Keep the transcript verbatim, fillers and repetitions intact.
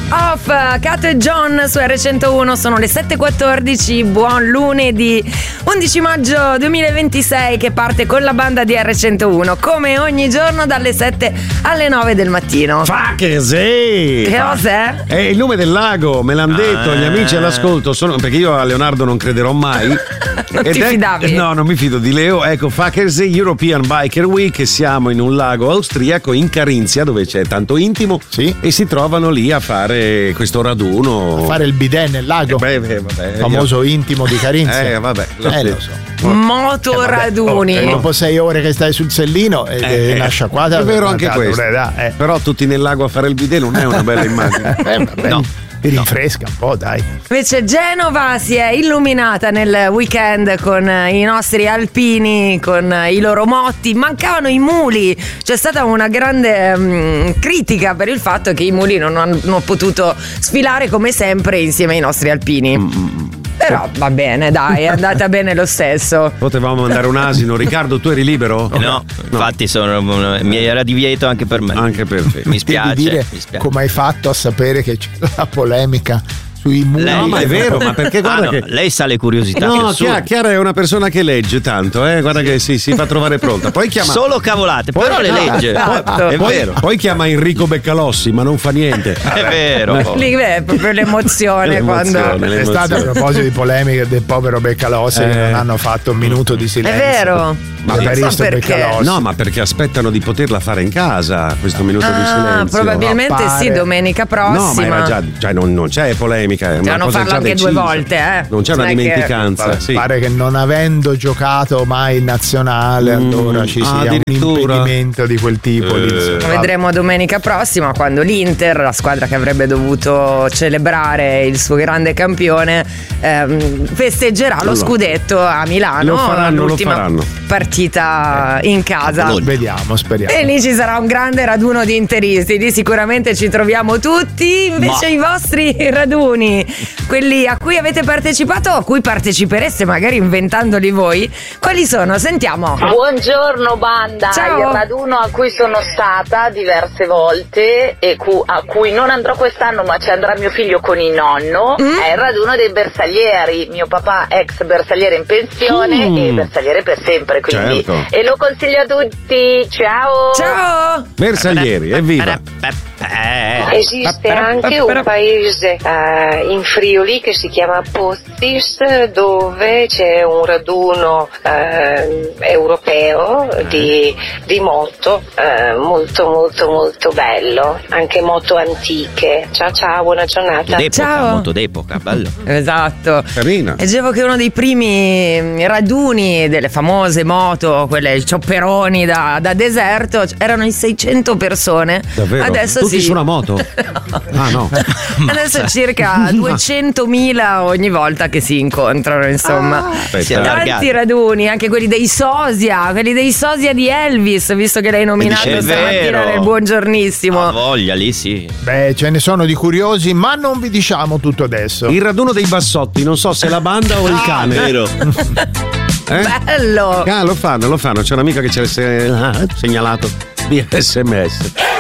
Off, Cat e John su erre centouno, sono le sette e quattordici, buon lunedì undici maggio duemilaventisei che parte con la banda di erre centouno come ogni giorno dalle sette alle nove del mattino. Fa che sì! Che cos'è? È il nome del lago, me l'hanno detto, Ah. gli amici all'ascolto, sono, perché io a Leonardo non crederò mai. Non Ed ti è- fidavi? No, non mi fido di Leo. Ecco, Fakersee European Biker Week, e siamo in un lago austriaco in Carinzia dove c'è tanto intimo, Sì. e si trovano lì a fare questo raduno. A fare il bidet nel lago. Eh beh, beh, vabbè, famoso intimo di Carinzia. Eh, vabbè, l'ho Eh, lo detto. so. Motoraduni. E dopo sei ore che stai sul sellino e Eh, una sciacquata. è vero anche guardate, questo. eh. Però tutti nel lago a fare il bidet non è una bella immagine. Eh, vabbè, No. ti rinfresca un po', dai. Invece Genova si è illuminata nel weekend con i nostri alpini, con i loro motti. Mancavano i muli. C'è stata una grande mm, critica per il fatto che i muli non hanno potuto sfilare come sempre insieme ai nostri alpini. Però va bene, dai, è andata bene lo stesso. Potevamo mandare un asino. Riccardo, tu eri libero? No, infatti sono, mi era divieto anche per me. Anche per te. Mi spiace, Devi dire mi spiace. come hai fatto a sapere che c'è la polemica sui muri. Lei- No, ma è vero, ma perché guarda Ah, no, che. lei sa le curiosità. No, che Chiara, sono. Chiara è una persona che legge tanto, eh? Guarda che si, si fa trovare pronta. Poi chiama. Solo cavolate, Poi- però le legge. Esatto. È poi, vero. Poi chiama Enrico Beccalossi, ma non fa niente. È vero. Lì è proprio l'emozione, L'emozione, quando. È l'emozione. stato a proposito di polemiche del povero Beccalossi che Eh. non hanno fatto un minuto di È silenzio. vero. Ma Non per so questo perché. Beccalossi. No, ma perché aspettano di poterla fare in casa questo minuto di Ah, silenzio. probabilmente Appare. sì, domenica prossima. No, ma era già, cioè non, non c'è polemica. È una Devono cosa farlo già anche decisa. due volte, eh. Non c'è una Non è che- dimenticanza. Pare, sì. pare che non avendo giocato mai in nazionale, Mm, allora ci sia un addirittura. impedimento di quel tipo. Eh. Di... Lo vedremo domenica prossima, quando l'Inter, la squadra che avrebbe dovuto celebrare il suo grande campione, ehm, festeggerà lo Allora. scudetto a Milano. Lo faranno, lo l'ultima faranno. partita in casa. Vediamo, speriamo. E lì ci sarà un grande raduno di interisti, lì sicuramente ci troviamo tutti. Invece Ma- i vostri raduni, quelli a cui avete partecipato o a cui partecipereste magari inventandoli voi, quali sono? Sentiamo. Buongiorno banda, Ciao. il raduno a cui sono stata diverse volte e cu- a cui non andrò quest'anno ma ci andrà mio figlio con il nonno Mm. è il raduno dei bersaglieri, mio papà ex bersagliere in pensione Mm. e bersagliere per sempre, quindi Certo. e lo consiglio a tutti, ciao! Ciao! Bersaglieri, evviva! Esiste anche un paese eh, in Friuli che si chiama Pozzis, dove c'è un raduno eh, europeo di, di moto eh, molto molto molto bello, anche moto antiche. Ciao ciao, buona giornata. D'epoca, Ciao. molto d'epoca, bello. Esatto. Carina. Leggevo che uno dei primi raduni delle famose moto, quelle i ciopperoni da, da deserto, erano in seicento persone. Davvero? Adesso Tutti sì. su una moto? Ah no. Adesso circa duecentomila ogni volta che si incontrano, insomma. Si è Aspetta. allargato. Tanti raduni, anche quelli dei sosia, quelli dei sosia di Elvis, visto che l'hai nominato È stamattina vero. nel buongiornissimo. Ha voglia, lì sì. Beh, ce ne sono di curiosi, ma non vi diciamo tutto adesso. Il raduno dei bassotti, non so se è la banda o il cane. Vero. Eh? Bello! Ah, lo fanno, lo fanno. C'è un'amica che ci ha se- ah, segnalato via S M S.